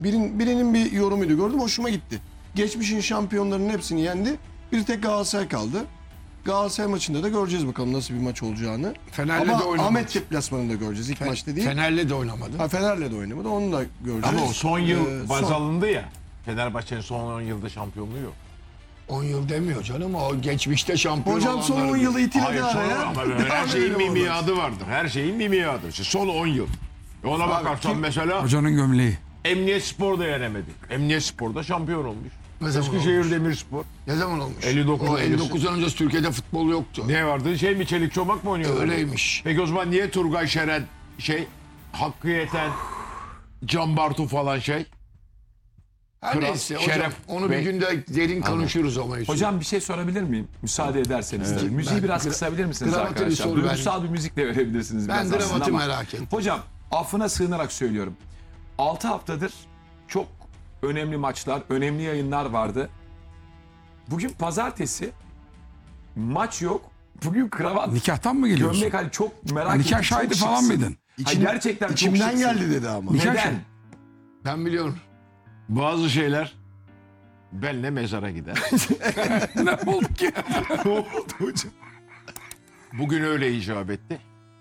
Birinin bir yorumuydu gördüm, hoşuma gitti. Geçmişin şampiyonlarının hepsini yendi. Bir tek Galatasaray kaldı. Galatasaray maçında da göreceğiz bakalım nasıl bir maç olacağını. Fener'le de Ama oynamadı. Ahmet deplasmanında göreceğiz ilk maçta değil. Fener'le de oynamadı. Ha, Fener'le de oynamadı, onu da göreceğiz. Ama o son yıl baz son- alındı ya. Fenerbahçe'nin son 10 yılda şampiyonluğu yok. 10 yıl demiyor canım, o geçmişte şampiyon Hocam son olanları 10 yılı itiledi Hayır son araya. ama Devam her şeyin edelim bir oradan. miadı vardır. Her şeyin bir miadı. İşte son 10 yıl. Ona bakarsan mesela Hocanın gömleği. Emniyet Spor da yenemedi. Emniyet Spor'da şampiyon olmuş. Ne zaman Eskişehir Demirspor. Ne zaman olmuş? 59 O 59'dan önce Türkiye'de futbol yoktu. Ne vardı? Şey mi, Çelik Çomak mı oynuyorlar? Öyleymiş. Peki o zaman niye Turgay Şeren Hakkı Yeten, Can Bartu falan Her Kral, neyse hocam, Şeref onu Bey. bir günde derin konuşuruz ama. Hocam bir şey sorabilir miyim? Müsaade ederseniz. tabii. Müziği Ben biraz kısabilir misiniz Gramatı bir arkadaşlar? soru Duygusal bir müzik de verebilirsiniz Ben biraz aslında dramatı ama- merak ettim. Hocam affına sığınarak söylüyorum. 6 haftadır çok önemli maçlar, önemli yayınlar vardı. Bugün pazartesi maç yok. Bugün kravat, Nikahtan mı geliyorsun? gömlek hani çok merak ettim. Nikah şahidi çok falan şıksın. mıydın? Hayır, gerçekten çok İçimden şıksın. geldi dedi ama. Nikah Neden? şahidi. Ben biliyorum. bazı şeyler benle mezara gider. Ne oldu ki? Ne oldu hocam? Bugün öyle icap etti.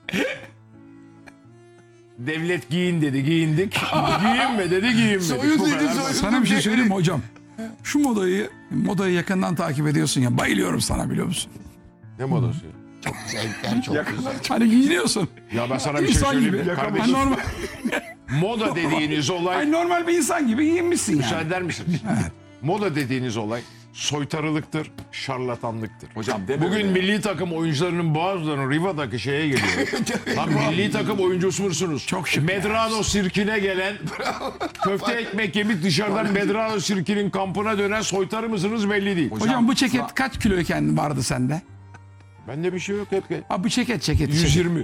Devlet giyin dedi, giyindik. Giyinme dedi, giyinmedik. Soyun Bu dedi, kadar soyun. basit. Sana bir şey söyleyeyim mi hocam? Şu modayı yakından takip ediyorsun ya. Bayılıyorum sana, biliyor musun? Ne modası? Zevkler çok güzel. Hani giyiniyorsun. Ya ben sana bir şey İnsan söyleyeyim. gibi. mi? Hani Kardeşim, normal, moda dediğiniz olay... hani normal bir insan gibi giyinmişsin yani. Müsaade eder misiniz? Moda dediğiniz olay soytarılıktır, şarlatanlıktır. Hocam deme Bugün öyle ya. milli takım oyuncularının bazılarının Riva'daki şeye geliyor. Lan milli takım oyuncusu musunuz? Çok şık Medrano sirkine gelen, köfte ekmek yemik dışarıdan Medrano sirkinin kampına dönen soytarı mısınız belli değil. Hocam bu ceket kaç kiloyken vardı sende? Bende bir şey yok hep. Ha bu ceket. 120.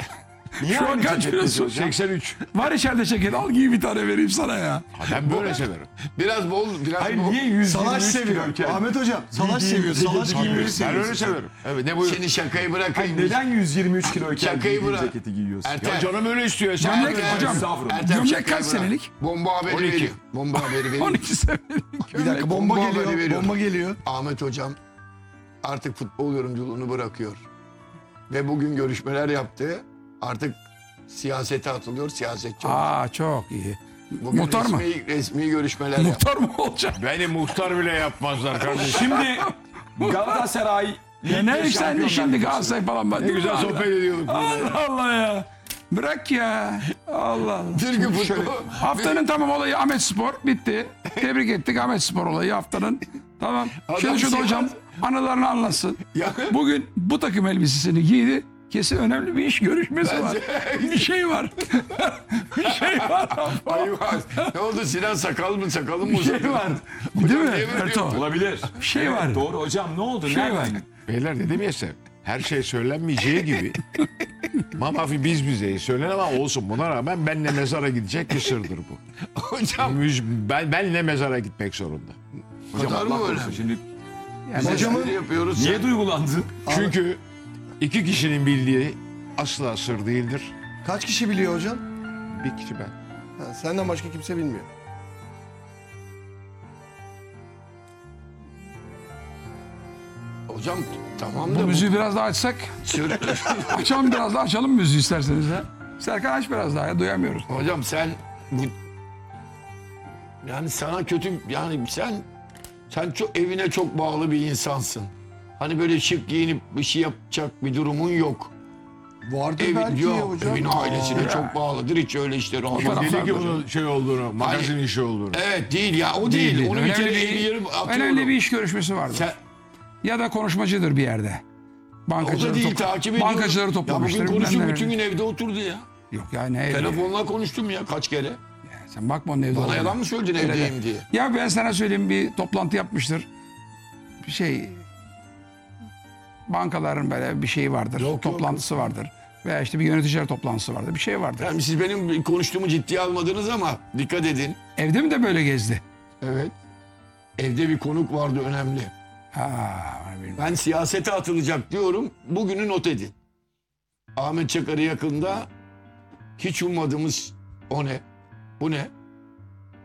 Şu an kaç kilosun? 83. Var içeride ceket, al giy bir tane vereyim sana ya. Ha, ben böyle severim. Biraz bol, biraz Hayır bol. niye 123 Salaş seviyor. kiloyken? Ahmet hocam salaş seviyor. Salaş giymeyi Ben seviyor. öyle severim. Evet ne buyur? Şimdi şakayı bırakayım. Neden 123 kiloyken Şakayı giydiğin bırak. ceketi giyiyorsun? Ertem, Ya canım öyle istiyor. Sen Gömlek hocam. Estağfurullah. Ertem Gömlek şakayı kaç bırak. senelik? Bomba haberi 12. veriyor. Bomba haberi veriyor. 12 senelik. Bir dakika bomba Bomba haberi geliyor. veriyor. Bomba geliyor. Ahmet hocam artık futbol yorumculuğunu bırakıyor. Ve bugün görüşmeler yaptı. Artık siyasete atılıyor, siyasetçi. Aa çok iyi. Bugün muhtar mı? resmi görüşmeler yaptı. Muhtar mı olacak? Beni muhtar bile yapmazlar kardeşim. Şimdi Galatasaray Ya ne sen de şimdi Galatasaray falan. Ne güzel sohbet ediyorduk. Allah Allah ya. Bırak ya. Allah Allah. Türkiye futbolu. Haftanın tamam olayı Ahmet Spor bitti. Tebrik ettik Ahmet Spor olayı haftanın. Tamam. Şimdi şu da hocam anılarını anlatsın. Ya. Bugün bu takım elbisesini giydi. Kesin önemli bir iş görüşmesi var. Bir şey var. Bir şey var. Ay var. Ne oldu Sinan sakalın mı uzadı? var. Değil mi? ne Erto? Olabilir. Bir şey var. Doğru hocam ne oldu? Bir şey Nereden? var. Beyler dedim ya size, her şey söylenmeyeceği gibi mamafi biz bizeyiz söylen ama olsun, buna rağmen benle mezara gidecek bir sırdır bu. Hocam Benle mezara gitmek zorunda. Hocam kadar Allah mı korusun öyle? şimdi hocamın yapıyoruz. niye duygulandın? Çünkü iki kişinin bildiği asla sır değildir. Kaç kişi biliyor hocam? Bir kişi ben. Ha, senden başka kimse bilmiyor. Hocam tamam Bu da müziği biraz daha açsak. Açalım biraz daha, açalım müziği isterseniz ha. Serkan aç biraz daha ya, duyamıyoruz. hocam sen bu yani sana kötü yani sen çok evine çok bağlı bir insansın. Hani böyle şık giyinip bir şey yapacak bir durumun yok. Vardır Evin belki yok. ya hocam. Evin ailesine çok bağlıdır. Hiç öyle işleri olmaz. Dedi ki bunun şey olduğunu, magazin işi olduğunu. Evet değil ya o değil. Onu bir kere bir yere atıyorum. önemli bir iş görüşmesi vardı. Sen, Ya da konuşmacıdır bir yerde. o da Bankacıları, değil takip ediyorum. bankacıları Ya toplamıştır. bugün bilmem konuştum ne. bütün gün evde oturdu ya. Yok ya ne evde? Telefonla konuştum ya kaç kere. Sen bakma onun evde Bana olduğuna. yalan mı söyledin Öyle evdeyim de. diye. Ya ben sana söyleyeyim, bir toplantı yapmıştır. Bir şey, bankaların böyle bir şeyi vardır. Yok, toplantısı vardır. Veya işte bir yöneticiler toplantısı vardır. Bir şey vardır. Yani siz benim konuştuğumu ciddiye almadınız ama dikkat edin. Evde mi de böyle gezdi? Evet. Evde bir konuk vardı önemli. Ha, onu bilmiyorum. Ben siyasete atılacak diyorum. Bugünü not edin. Ahmet Çakar'ı yakında hiç ummadığımız o ne? Bu ne?